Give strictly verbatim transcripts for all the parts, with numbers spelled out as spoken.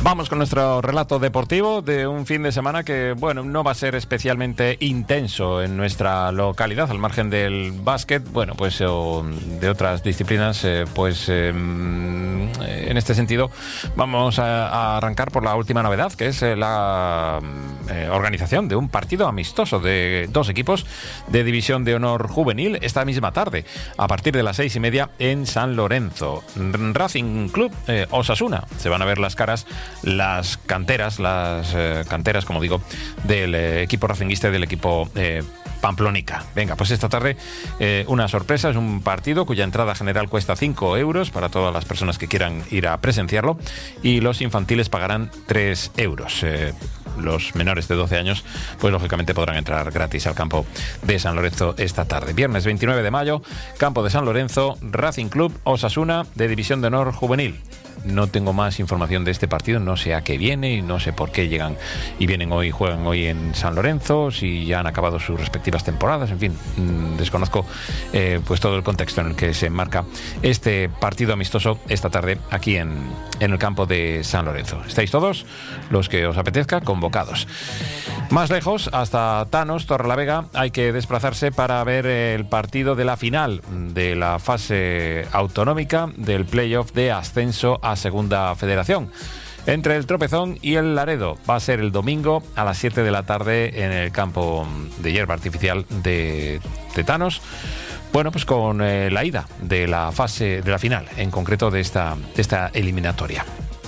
Vamos con nuestro relato deportivo de un fin de semana que, bueno, no va a ser especialmente intenso en nuestra localidad, al margen del básquet, bueno, pues o de otras disciplinas, eh, pues eh, en este sentido vamos a, a arrancar por la última novedad, que es eh, la eh, organización de un partido amistoso de dos equipos de División de Honor Juvenil esta misma tarde, a partir de las seis y media en San Lorenzo. Racing Club eh, Osasuna, se van a ver las caras las canteras, las eh, canteras, como digo, del eh, equipo racinguista y del equipo eh, Pamplónica. Venga, pues esta tarde eh, una sorpresa, es un partido cuya entrada general cuesta cinco euros para todas las personas que quieran ir a presenciarlo, y los infantiles pagarán tres euros. Eh, los menores de doce años, pues lógicamente podrán entrar gratis al campo de San Lorenzo esta tarde. Viernes veintinueve de mayo, campo de San Lorenzo, Racing Club Osasuna de División de Honor Juvenil. No tengo más información de este partido, no sé a qué viene y no sé por qué llegan y vienen hoy, juegan hoy en San Lorenzo, si ya han acabado sus respectivas temporadas, en fin, mmm, desconozco eh, pues todo el contexto en el que se enmarca este partido amistoso esta tarde aquí en, en el campo de San Lorenzo. Estáis todos, los que os apetezca, convocados. Más lejos, hasta Thanos, Torrelavega, hay que desplazarse para ver el partido de la final de la fase autonómica del playoff de ascenso a Segunda Federación entre el Tropezón y el Laredo. Va a ser el domingo a las siete de la tarde en el campo de hierba artificial de, de Thanos. Bueno, pues con eh, la ida de la fase de la final, en concreto de esta, de esta eliminatoria.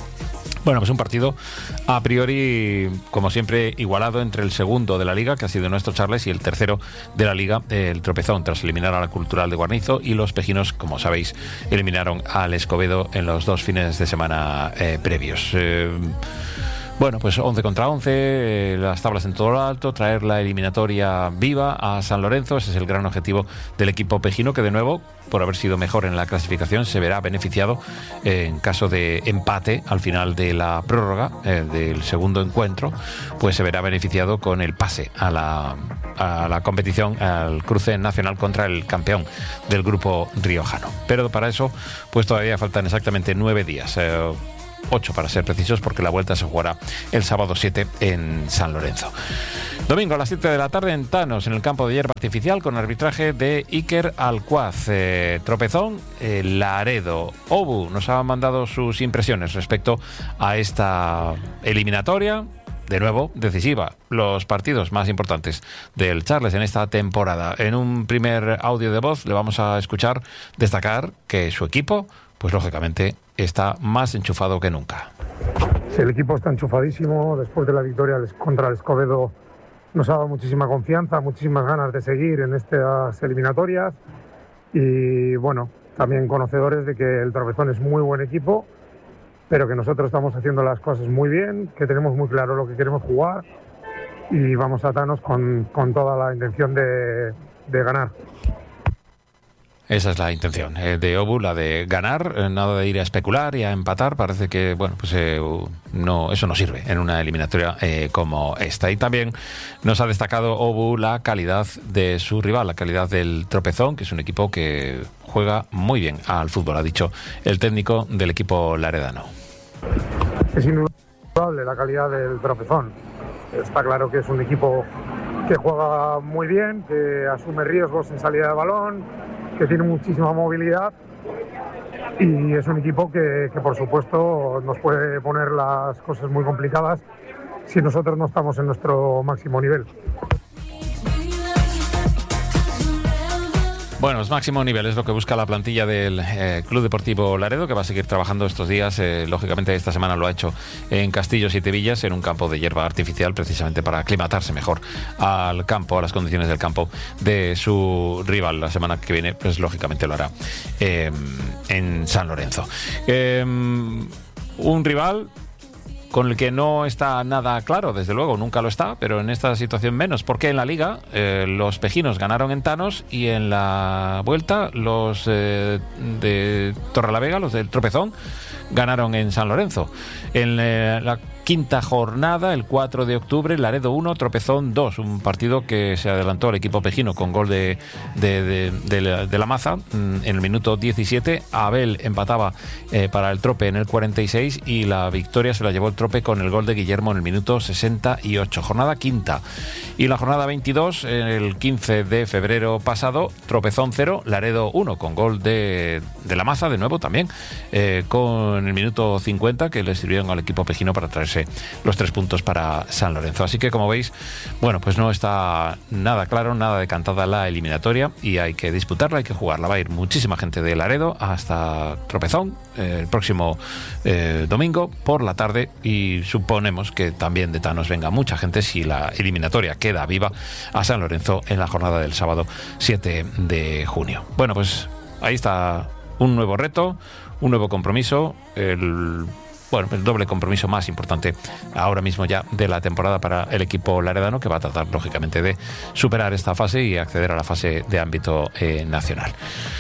Bueno, pues un partido a priori, como siempre, igualado entre el segundo de la Liga, que ha sido nuestro Charles, y el tercero de la Liga, el Tropezón, tras eliminar a la Cultural de Guarnizo, y los pejinos, como sabéis, eliminaron al Escobedo en los dos fines de semana eh, previos. Eh, Bueno, pues once contra once, eh, las tablas en todo lo alto, traer la eliminatoria viva a San Lorenzo, ese es el gran objetivo del equipo pejino, que de nuevo, por haber sido mejor en la clasificación, se verá beneficiado eh, en caso de empate al final de la prórroga eh, del segundo encuentro, pues se verá beneficiado con el pase a la, a la competición, al cruce nacional contra el campeón del grupo riojano. Pero para eso, pues todavía faltan exactamente nueve días. Eh, ocho para ser precisos, porque la vuelta se jugará el sábado siete en San Lorenzo. Domingo a las siete de la tarde en Thanos, en el campo de hierba artificial, con arbitraje de Iker Alcuaz. Eh, Tropezón, eh, Laredo. Obu nos ha mandado sus impresiones respecto a esta eliminatoria, de nuevo decisiva, los partidos más importantes del Charles en esta temporada. En un primer audio de voz le vamos a escuchar destacar que su equipo, pues lógicamente, está más enchufado que nunca. Sí, el equipo está enchufadísimo. Después de la victoria contra el Escobedo nos ha dado muchísima confianza, muchísimas ganas de seguir en estas eliminatorias, y bueno, también conocedores de que el Tropezón es muy buen equipo, pero que nosotros estamos haciendo las cosas muy bien, que tenemos muy claro lo que queremos jugar, y vamos a Thanos con, con toda la intención de, de ganar. Esa es la intención eh, de Obu, la de ganar, eh, nada de ir a especular y a empatar. Parece que, bueno, pues eh, no, eso no sirve en una eliminatoria eh, como esta. Y también nos ha destacado Obu la calidad de su rival, la calidad del Tropezón, que es un equipo que juega muy bien al fútbol, ha dicho el técnico del equipo laredano. Es indudable la calidad del Tropezón. Está claro que es un equipo que juega muy bien, que asume riesgos en salida de balón, que tiene muchísima movilidad, y es un equipo que, que por supuesto nos puede poner las cosas muy complicadas si nosotros no estamos en nuestro máximo nivel. Bueno, es máximo nivel, es lo que busca la plantilla del eh, Club Deportivo Laredo, que va a seguir trabajando estos días. Eh, lógicamente esta semana lo ha hecho en Castillos y Tevillas, en un campo de hierba artificial, precisamente para aclimatarse mejor al campo, a las condiciones del campo de su rival. La semana que viene, pues lógicamente lo hará eh, en San Lorenzo. Eh, un rival con el que no está nada claro, desde luego, nunca lo está, pero en esta situación menos, porque en la Liga eh, los pejinos ganaron en Thanos, y en la vuelta los eh, de Torrelavega, los del Tropezón, ganaron en San Lorenzo. En eh, la quinta jornada, el cuatro de octubre, Laredo uno, Tropezón dos, un partido que se adelantó al equipo pejino con gol de, de, de, de, la, de la Maza en el minuto diecisiete. Abel empataba eh, para el Trope en el cuarenta y seis y la victoria se la llevó el Trope con el gol de Guillermo en el minuto sesenta y ocho. Jornada quinta. Y la jornada veintidós, el quince de febrero pasado, Tropezón cero, Laredo uno, con gol de, de la Maza, de nuevo también, eh, con el minuto cincuenta, que le sirvieron al equipo pejino para traerse los tres puntos para San Lorenzo. Así que, como veis, bueno, pues no está nada claro, nada decantada la eliminatoria y hay que disputarla, hay que jugarla. Va a ir muchísima gente de Laredo hasta Tropezón eh, el próximo eh, domingo por la tarde y suponemos que también de Tanos venga mucha gente si la eliminatoria queda viva a San Lorenzo en la jornada del sábado siete de junio. Bueno, pues ahí está un nuevo reto, un nuevo compromiso, el, bueno, el doble compromiso más importante ahora mismo ya de la temporada para el equipo laredano, que va a tratar lógicamente de superar esta fase y acceder a la fase de ámbito eh, nacional.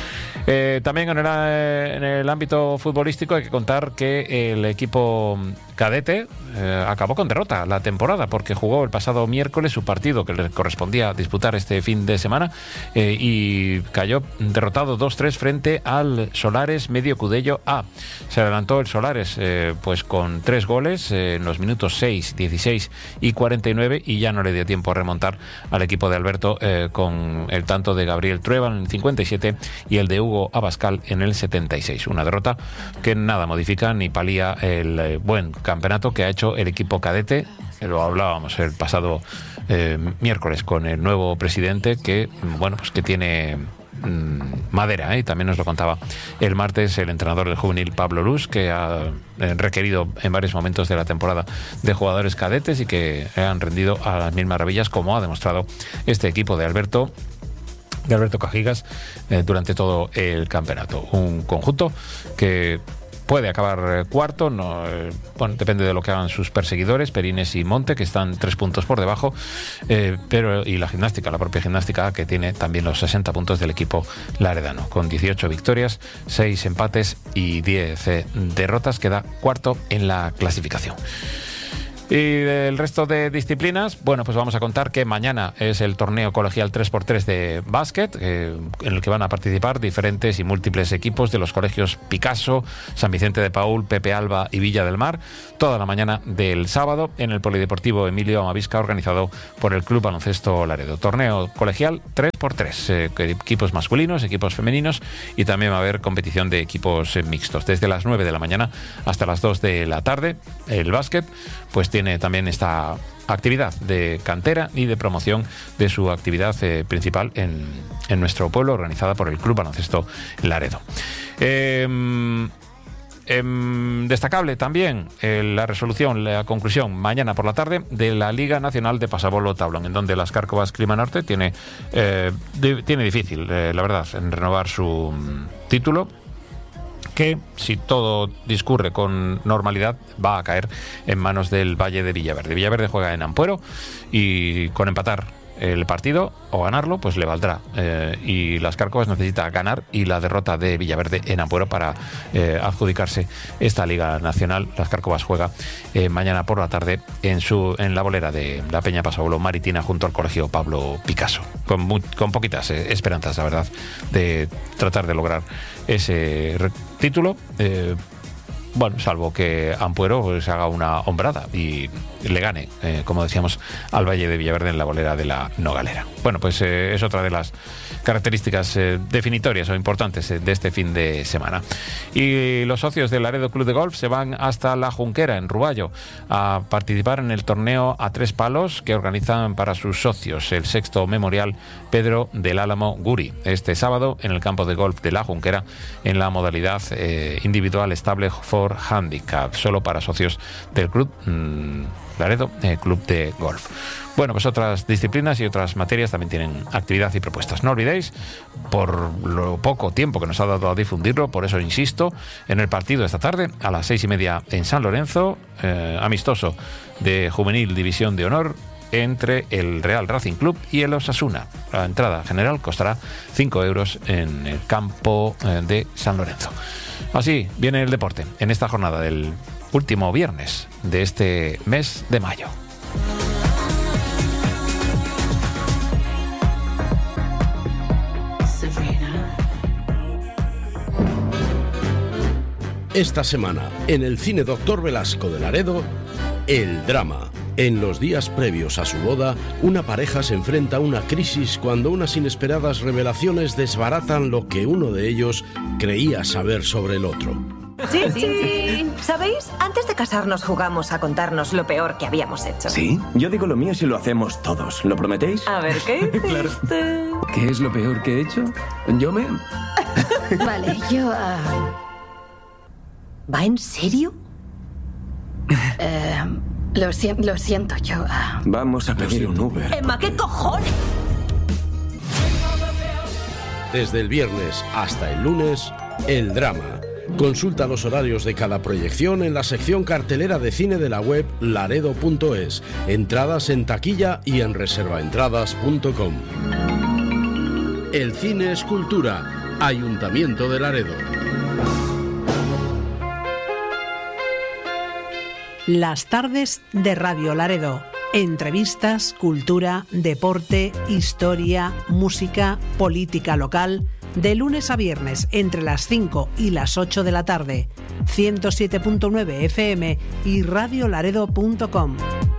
Eh, también en el, en el ámbito futbolístico hay que contar que el equipo cadete eh, acabó con derrota la temporada porque jugó el pasado miércoles su partido que le correspondía disputar este fin de semana eh, y cayó derrotado dos tres frente al Solares Medio Cudello A. Se adelantó el Solares eh, pues con tres goles eh, en los minutos seis, dieciséis y cuarenta y nueve y ya no le dio tiempo a remontar al equipo de Alberto eh, con el tanto de Gabriel Trueba en el cincuenta y siete y el de Hugo Abascal en el setenta y seis. Una derrota que nada modifica ni palía el eh, buen campeonato que ha hecho el equipo cadete. Lo hablábamos el pasado eh, miércoles con el nuevo presidente que, bueno, pues que tiene mmm, madera, ¿eh? Y también nos lo contaba el martes el entrenador del juvenil Pablo Luz, que ha eh, requerido en varios momentos de la temporada de jugadores cadetes y que han rendido a las mil maravillas, como ha demostrado este equipo de Alberto de Alberto Cajigas eh, durante todo el campeonato. Un conjunto que puede acabar eh, cuarto, no, eh, bueno, depende de lo que hagan sus perseguidores, Perines y Monte, que están tres puntos por debajo, eh, pero y la gimnástica, la propia gimnástica, que tiene también los sesenta puntos del equipo laredano, con dieciocho victorias, seis empates y diez eh, derrotas, queda cuarto en la clasificación. Y del resto de disciplinas, bueno, pues vamos a contar que mañana es el torneo colegial tres por tres de básquet, eh, en el que van a participar diferentes y múltiples equipos de los colegios Picasso, San Vicente de Paúl, Pepe Alba y Villa del Mar, toda la mañana del sábado en el Polideportivo Emilio Amavisca, organizado por el Club Baloncesto Laredo. Torneo colegial tres por tres, eh, equipos masculinos, equipos femeninos y también va a haber competición de equipos eh, mixtos. Desde las nueve de la mañana hasta las dos de la tarde, el básquet pues tiene también esta actividad de cantera y de promoción de su actividad eh, principal en, en nuestro pueblo, organizada por el Club Baloncesto Laredo. Eh, eh, destacable también eh, la resolución, la conclusión mañana por la tarde de la Liga Nacional de Pasabolo Tablón, en donde las Cárcovas Clima Norte tiene, eh, di, tiene difícil, eh, la verdad, en renovar su um, título, que si todo discurre con normalidad va a caer en manos del Valle de Villaverde. Villaverde juega en Ampuero y con empatar el partido o ganarlo pues le valdrá, eh, y las Cárcovas necesita ganar y la derrota de Villaverde en Ampuero para eh, adjudicarse esta Liga Nacional. Las Cárcovas juega eh, mañana por la tarde en su en la bolera de la Peña Pasabolo Maritina junto al Colegio Pablo Picasso, con, muy, con poquitas eh, esperanzas, la verdad, de tratar de lograr ese título, eh, bueno, salvo que Ampuero se haga una hombrada y le gane, eh, como decíamos, al Valle de Villaverde en la bolera de la Nogalera. Bueno, pues eh, es otra de las características eh, definitorias o importantes eh, de este fin de semana. Y los socios del Laredo Club de Golf se van hasta La Junquera, en Ruballo, a participar en el torneo a tres palos que organizan para sus socios el sexto memorial Pedro del Álamo Guri, este sábado en el campo de golf de La Junquera, en la modalidad eh, individual estable for handicap, solo para socios del club mmm, Laredo eh, Club de Golf. Bueno, pues otras disciplinas y otras materias también tienen actividad y propuestas. No olvidéis, por lo poco tiempo que nos ha dado a difundirlo, por eso insisto, en el partido de esta tarde, a las seis y media en San Lorenzo, eh, amistoso de Juvenil División de Honor, entre el Real Racing Club y el Osasuna. La entrada general costará cinco euros en el campo eh, de San Lorenzo. Así viene el deporte en esta jornada del último viernes de este mes de mayo. Esta semana, en el Cine Doctor Velasco de Laredo, el drama. En los días previos a su boda, una pareja se enfrenta a una crisis cuando unas inesperadas revelaciones desbaratan lo que uno de ellos creía saber sobre el otro. Sí, sí. ¿Sabéis? Antes de casarnos jugamos a contarnos lo peor que habíamos hecho. ¿Sí? Yo digo lo mío si lo hacemos todos. ¿Lo prometéis? A ver, ¿qué hiciste? Claro. ¿Qué es lo peor que he hecho? Yo me... Vale, yo... Uh... ¿Va en serio? Eh, lo, si lo siento, yo... Uh... Vamos a pedir un Uber. Emma, ¿qué cojones? Desde el viernes hasta el lunes, el drama. Consulta los horarios de cada proyección en la sección cartelera de cine de la web laredo punto es. Entradas en taquilla y en reservaentradas punto com. El cine es cultura. Ayuntamiento de Laredo. Las tardes de Radio Laredo. Entrevistas, cultura, deporte, historia, música, política local. De lunes a viernes entre las cinco y las ocho de la tarde. ciento siete punto nueve F M y radio laredo punto com.